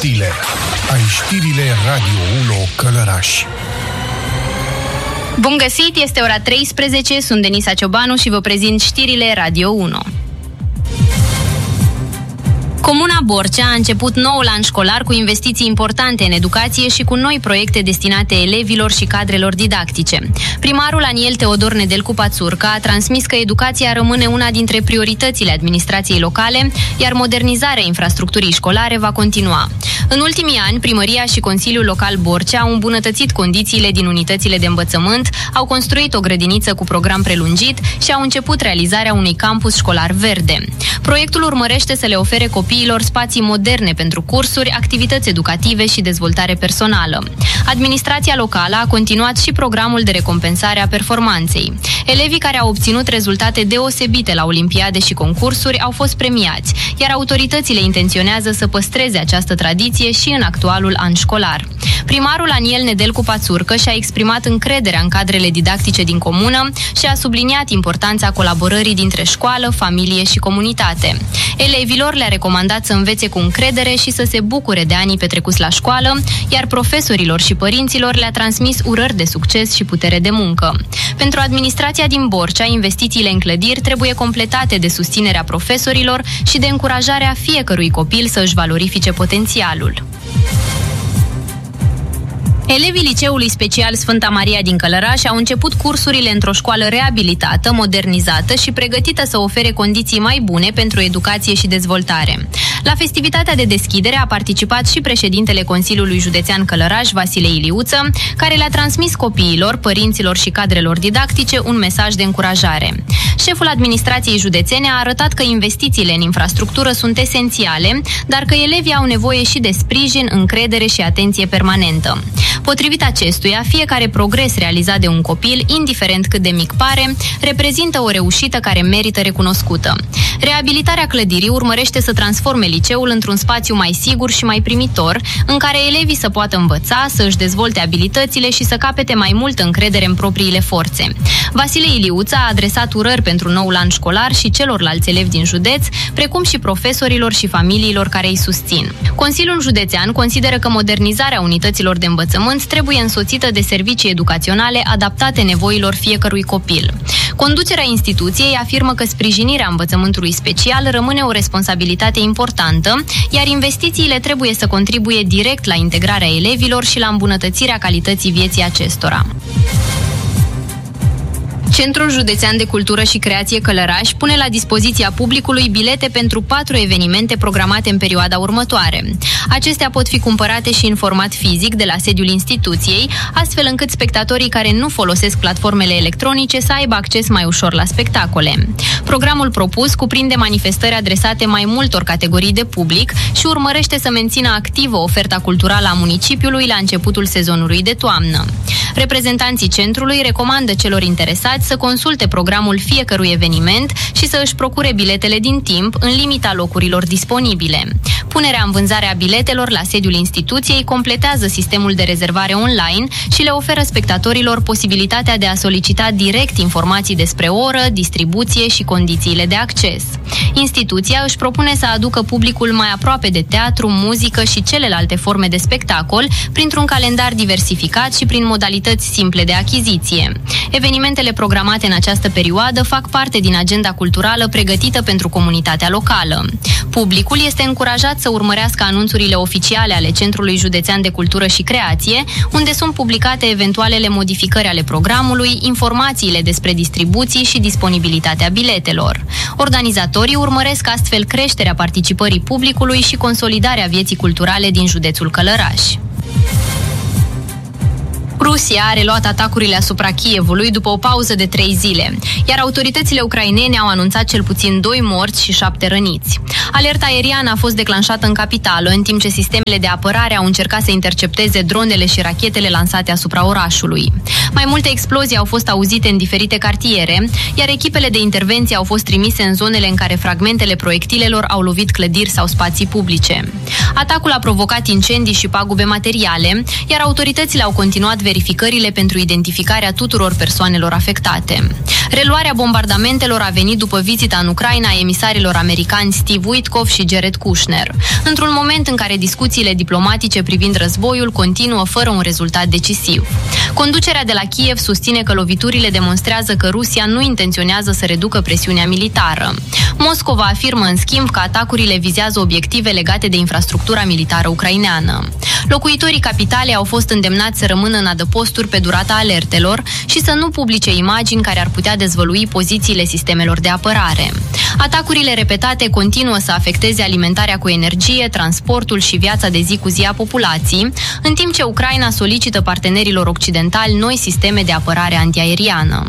stile. Ai știrile Radio 1 Călăraș. Bun găsit, este ora 13, sunt Denisa Ciobanu și vă prezint știrile Radio 1. Comuna Borcea a început noul an școlar cu investiții importante în educație și cu noi proiecte destinate elevilor și cadrelor didactice. Primarul Aniel Teodor Nedelcu Pațurca a transmis că educația rămâne una dintre prioritățile administrației locale, iar modernizarea infrastructurii școlare va continua. În ultimii ani, Primăria și Consiliul Local Borcea au îmbunătățit condițiile din unitățile de învățământ, au construit o grădiniță cu program prelungit și au început realizarea unui campus școlar verde. Proiectul urmărește să le ofere copiilor spații moderne pentru cursuri, activități educative și dezvoltare personală. Administrația locală a continuat și programul de recompensare a performanței. Elevii care au obținut rezultate deosebite la olimpiade și concursuri au fost premiați, iar autoritățile intenționează să păstreze această tradiție și în actualul an școlar. Primarul Aniel Nedelcu Pațurcă și-a exprimat încrederea în cadrele didactice din comună și a subliniat importanța colaborării dintre școală, familie și comunitate. Elevilor le-a recomandat să învețe cu încredere și să se bucure de anii petrecuți la școală, iar profesorilor și părinților le-a transmis urări de succes și putere de muncă. Pentru administrația din Borcea, investițiile în clădiri trebuie completate de susținerea profesorilor și de încurajarea fiecărui copil să își valorifice potențialul. Elevii Liceului Special Sfânta Maria din Călăraș au început cursurile într-o școală reabilitată, modernizată și pregătită să ofere condiții mai bune pentru educație și dezvoltare. La festivitatea de deschidere a participat și președintele Consiliului Județean Călăraș, Vasile Iliuță, care le-a transmis copiilor, părinților și cadrelor didactice un mesaj de încurajare. Șeful administrației județene a arătat că investițiile în infrastructură sunt esențiale, dar că elevii au nevoie și de sprijin, încredere și atenție permanentă. Potrivit acestuia, fiecare progres realizat de un copil, indiferent cât de mic pare, reprezintă o reușită care merită recunoscută. Reabilitarea clădirii urmărește să transforme liceul într-un spațiu mai sigur și mai primitor, în care elevii să poată învăța, să își dezvolte abilitățile și să capete mai multă încredere în propriile forțe. Vasile Iliuță a adresat urări pentru noul an școlar și celorlalți elevi din județ, precum și profesorilor și familiilor care îi susțin. Consiliul Județean consideră că modernizarea unităților de învățământ trebuie însoțită de servicii educaționale adaptate nevoilor fiecărui copil. Conducerea instituției afirmă că sprijinirea învățământului special rămâne o responsabilitate importantă, iar investițiile trebuie să contribuie direct la integrarea elevilor și la îmbunătățirea calității vieții acestora. Centrul Județean de Cultură și Creație Călăraș pune la dispoziția publicului bilete pentru 4 evenimente programate în perioada următoare. Acestea pot fi cumpărate și în format fizic de la sediul instituției, astfel încât spectatorii care nu folosesc platformele electronice să aibă acces mai ușor la spectacole. Programul propus cuprinde manifestări adresate mai multor categorii de public și urmărește să mențină activă oferta culturală a municipiului la începutul sezonului de toamnă. Reprezentanții centrului recomandă celor interesați să consulte programul fiecărui eveniment și să își procure biletele din timp, în limita locurilor disponibile. Punerea în vânzare a biletelor la sediul instituției completează sistemul de rezervare online și le oferă spectatorilor posibilitatea de a solicita direct informații despre oră, distribuție și condițiile de acces. Instituția își propune să aducă publicul mai aproape de teatru, muzică și celelalte forme de spectacol, printr-un calendar diversificat și prin modalități simple de achiziție. Evenimentele programate în această perioadă fac parte din agenda culturală pregătită pentru comunitatea locală. Publicul este încurajat să urmărească anunțurile oficiale ale Centrului Județean de Cultură și Creație, unde sunt publicate eventualele modificări ale programului, informațiile despre distribuții și disponibilitatea biletelor. Organizatorii urmăresc astfel creșterea participării publicului și consolidarea vieții culturale din județul Călăraș. Rusia a reluat atacurile asupra Kievului după o pauză de 3 zile, iar autoritățile ucrainene au anunțat cel puțin 2 morți și 7 răniți. Alerta aeriană a fost declanșată în capitală, în timp ce sistemele de apărare au încercat să intercepteze dronele și rachetele lansate asupra orașului. Mai multe explozii au fost auzite în diferite cartiere, iar echipele de intervenție au fost trimise în zonele în care fragmentele proiectilelor au lovit clădiri sau spații publice. Atacul a provocat incendii și pagube materiale, iar autoritățile au continuat verificările pentru identificarea tuturor persoanelor afectate. Reluarea bombardamentelor a venit după vizita în Ucraina a emisarilor americani Steve Witkoff și Jared Kushner, într-un moment în care discuțiile diplomatice privind războiul continuă fără un rezultat decisiv. Conducerea de la Kiev susține că loviturile demonstrează că Rusia nu intenționează să reducă presiunea militară. Moscova afirmă, în schimb, că atacurile vizează obiective legate de infrastructura militară ucraineană. Locuitorii capitalei au fost îndemnați să rămână în adăposturi pe durata alertelor și să nu publice imagini care ar putea dezvălui pozițiile sistemelor de apărare. Atacurile repetate continuă să afecteze alimentarea cu energie, transportul și viața de zi cu zi a populației, în timp ce Ucraina solicită partenerilor occidentali noi sisteme de apărare antiaeriană.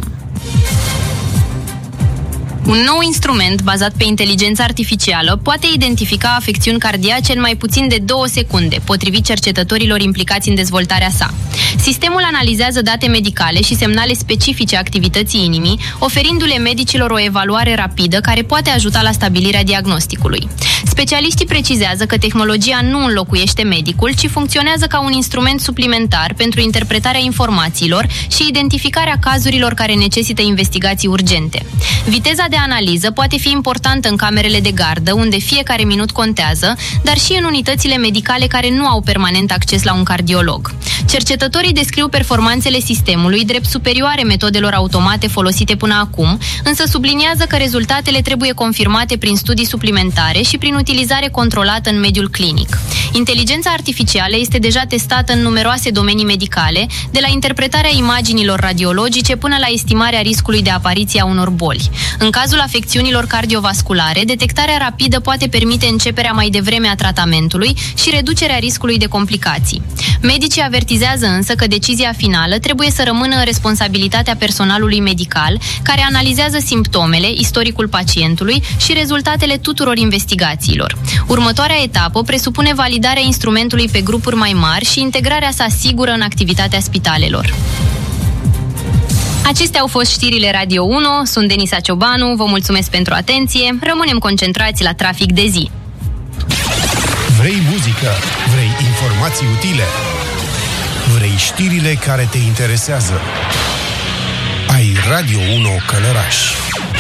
Un nou instrument bazat pe inteligență artificială poate identifica afecțiuni cardiace în mai puțin de 2 secunde, potrivit cercetătorilor implicați în dezvoltarea sa. Sistemul analizează date medicale și semnale specifice activității inimii, oferindu-le medicilor o evaluare rapidă care poate ajuta la stabilirea diagnosticului. Specialiștii precizează că tehnologia nu înlocuiește medicul, ci funcționează ca un instrument suplimentar pentru interpretarea informațiilor și identificarea cazurilor care necesită investigații urgente. Viteza de analiză poate fi importantă în camerele de gardă, unde fiecare minut contează, dar și în unitățile medicale care nu au permanent acces la un cardiolog. Cercetătorii descriu performanțele sistemului drept superioare metodelor automate folosite până acum, însă subliniază că rezultatele trebuie confirmate prin studii suplimentare și prin utilizare controlată în mediul clinic. Inteligența artificială este deja testată în numeroase domenii medicale, de la interpretarea imaginilor radiologice până la estimarea riscului de apariție a unor boli. În cazul afecțiunilor cardiovasculare, detectarea rapidă poate permite începerea mai devreme a tratamentului și reducerea riscului de complicații. Medicii avertizează însă că decizia finală trebuie să rămână în responsabilitatea personalului medical, care analizează simptomele, istoricul pacientului și rezultatele tuturor investigațiilor. Următoarea etapă presupune validarea instrumentului pe grupuri mai mari și integrarea sa sigură în activitatea spitalelor. Acestea au fost știrile Radio 1, sunt Denisa Ciobanu, vă mulțumesc pentru atenție, rămânem concentrați la trafic de zi. Vrei muzică? Vrei informații utile? Vrei știrile care te interesează? Ai Radio 1 Călăraș.